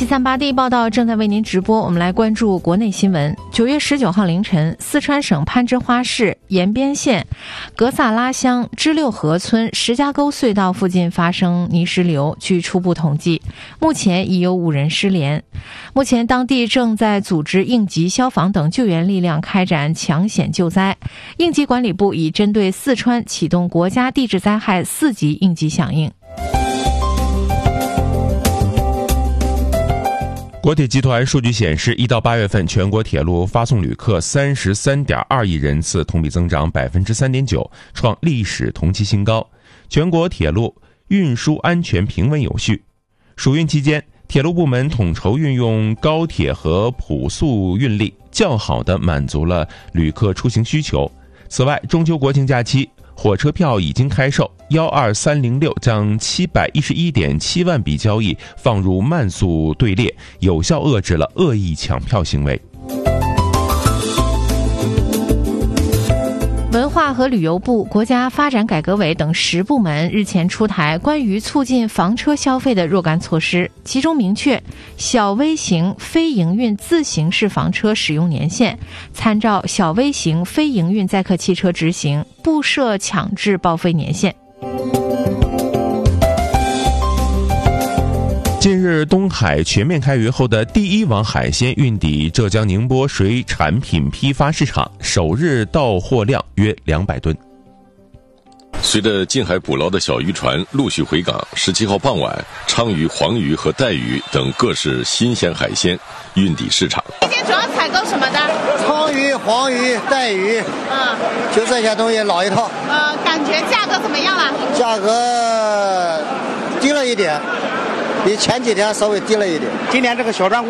738D 报道正在为您直播，我们来关注国内新闻。9月19号凌晨，四川省攀枝花市延边县格萨拉乡支六河村石家沟隧道附近发生泥石流，据初步统计，目前已有5人失联。目前当地正在组织应急消防等救援力量开展抢险救灾。应急管理部已针对四川启动国家地质灾害4级应急响应。 国铁集团数据显示，1到8月份全国铁路发送旅客33.2亿人次，同比增长3.9%，创历史同期新高。全国铁路运输安全平稳有序。暑运期间，铁路部门统筹运用高铁和普速运力，较好地满足了旅客出行需求。此外，中秋国庆假期火车票已经开售，12306将711.7万笔交易放入慢速队列，有效遏制了恶意抢票行为。 文化和旅游部、国家发展改革委等10部门日前出台关于促进房车消费的若干措施，其中明确小微型非营运自行式房车使用年限参照小微型非营运载客汽车执行，不设强制报废年限。 近日，东海全面开渔后的第一网海鲜运抵浙江宁波水产品批发市场，首日到货量约200吨。 随着近海捕捞的小渔船陆续回港，17号傍晚，鲳鱼、黄鱼和带鱼等各式新鲜海鲜运抵市场。 今天主要采购什么的？ 鲳鱼、黄鱼、带鱼，就这些东西老一套。 感觉价格怎么样了？ 价格低了一点，比前几天稍微低了一点。 今年这个小船